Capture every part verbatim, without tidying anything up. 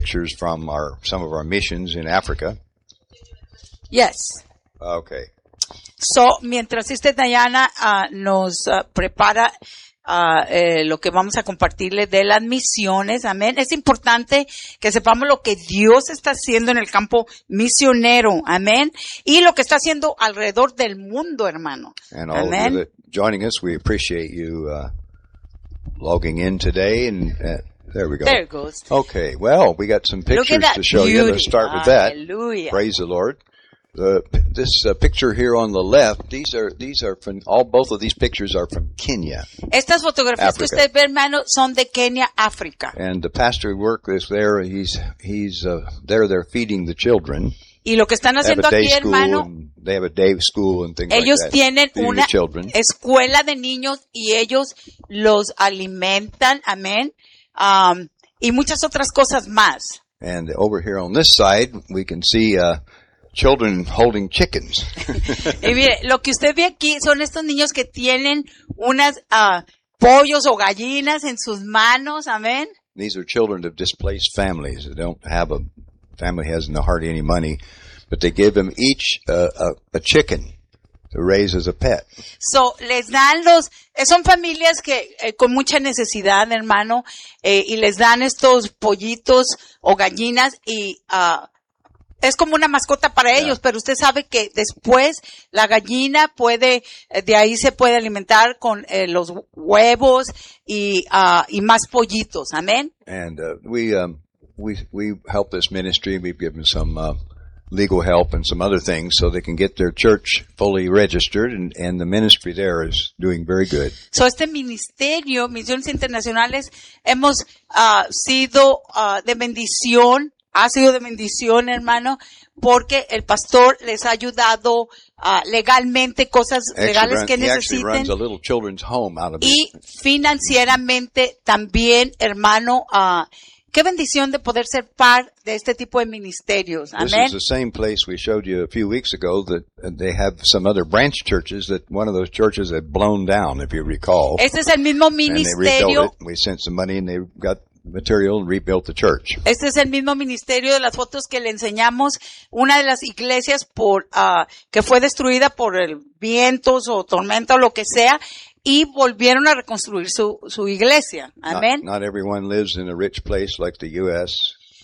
pictures from our some of our missions in Africa. Yes. Okay. So, mientras Sister Diana uh, nos uh, prepara uh, eh, lo que vamos a compartirle de las misiones, amén. Es importante que sepamos lo que Dios está haciendo en el campo misionero, amén. Y lo que está haciendo alrededor del mundo, hermano. And all Amen. of you that joining us, we appreciate you uh, logging in today. And uh, there we go. There it goes. Okay, well, we got some Look at pictures that to show you. beauty. Let's start with that. Hallelujah. Praise the Lord. The, this uh, picture here on the left, these are these are from all both of these pictures are from Kenya. Estas fotografías que África. usted ve, hermano, son de Kenia, África. And the pastor who worked this there, he's he's uh, there. They're feeding the children. Y lo que están They have haciendo a day aquí, school hermano, and they have a day school and things ellos like that. tienen feeding una the children. escuela de niños y ellos los alimentan, amén, um, y muchas otras cosas más. And over here on this side, we can see uh, children holding chickens. Y mire, lo que usted ve aquí son estos niños que tienen unas uh, pollos o gallinas en sus manos, amén. These are children of displaced families. They don't have a family has no hardly any money, but they give them each uh, a, a chicken to raise as a pet. So, les dan los, eh, son familias que eh, con mucha necesidad, hermano, eh, y les dan estos pollitos o gallinas y uh, es como una mascota para ellos, Yeah. pero usted sabe que después la gallina puede, eh, de ahí se puede alimentar con eh, los huevos y, uh, y más pollitos, amén. And uh, we um, we we help this ministry. We've given some uh, legal help and some other things so they can get their church fully registered, and, and the ministry there is doing very good. So, este ministerio, Misiones Internacionales, hemos uh, sido uh, de bendición, ha sido de bendición, hermano, porque el pastor les ha ayudado uh, legalmente, cosas Actually legales run- que he actually necesiten. runs a little children's home out of Y it. financieramente también, hermano, uh, qué bendición de poder ser parte de este tipo de ministerios. This Amén. is the same place we showed you a few weeks ago that uh, they have some other branch churches that one of those churches had blown down, if you recall. Este es el mismo And they rebuilt ministerio. it. We sent some money and they got material and rebuilt the church. Este es el mismo ministerio de las fotos que le enseñamos. Una de las iglesias por uh, que fue destruida por el vientos o tormenta o lo que sea, y volvieron a reconstruir su, su iglesia. Amén. Not, not everyone lives in a rich place like the U S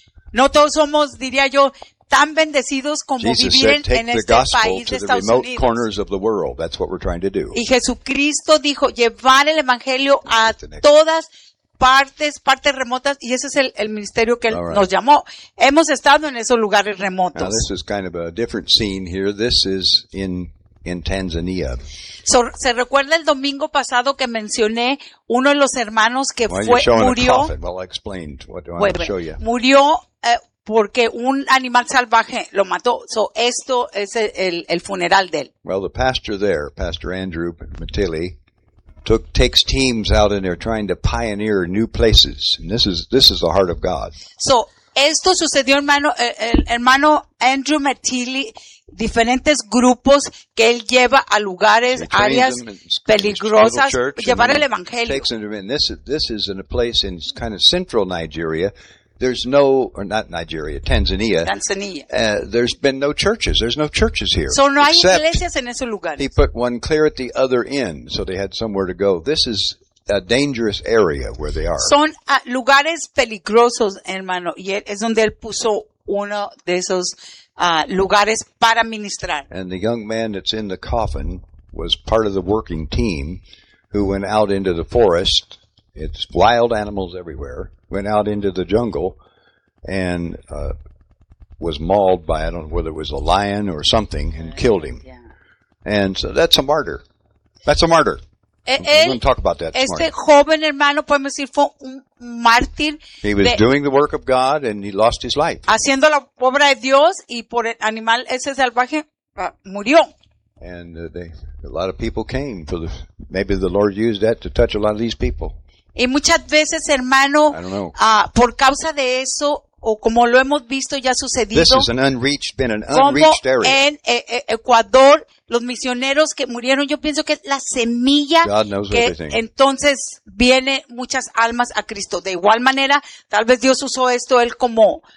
No todos somos, diría yo, tan bendecidos como Jesus vivir said, en, take en the este gospel país to de the Estados remote Unidos. corners of the world. That's what we're trying to do. Y Jesucristo dijo, llevar el evangelio a That's the next. todas partes, partes remotas, y ese es el, el ministerio que Él All right. nos llamó. Hemos estado en esos lugares Now remotos. this is kind of a different scene here. This is in in Tanzania. So, se recuerda el domingo pasado que mencioné uno de los hermanos que Well, fue, you're showing a murió, coffin. Well, I explained what I want bueno, to show you. murió eh, porque un animal salvaje lo mató. So, esto es el, el, el funeral de él. Well, the pastor there, Pastor Andrew Matili, took takes teams out in there trying to pioneer new places. And this is this is the heart of God. So, esto sucedió, hermano, el, el hermano Andrew Matili, diferentes grupos que él lleva a lugares, He trains áreas them in this peligrosas, little church, llevar and el then evangelio. Takes them in. This is this is in a place in kind of central Nigeria. There's no, or not Nigeria, Tanzania. Tanzania. Uh, there's been no churches. There's no churches here. So, no hay except iglesias en esos lugares. he put one clear at the other end, so they had somewhere to go. This is a dangerous area where they are. Son ah, lugares peligrosos, hermano, y él, es donde él puso uno de esos ah, lugares para ministrar. And the young man that's in the coffin was part of the working team who went out into the forest. It's wild animals everywhere. Went out into the jungle and uh, was mauled by, I don't know whether it was a lion or something, and killed him. Yeah. And so that's a martyr. That's a martyr. Eh, We're él, going to talk about that this este morning. joven hermano, podemos decir, fue un mártir He was de- doing the work of God and he lost his life. haciendo la obra de Dios, y por el animal ese salvaje ah, murió. And uh, they, a lot of people came for the, maybe the Lord used that to touch a lot of these people. Y muchas veces, hermano, I don't know. ah, por causa de eso, o como lo hemos visto ya sucedido, This is an unreached, been an como unreached area. en eh, eh, Ecuador, los misioneros que murieron, yo pienso que es la semilla God knows que everything. entonces viene muchas almas a Cristo. De igual manera, tal vez Dios usó esto él como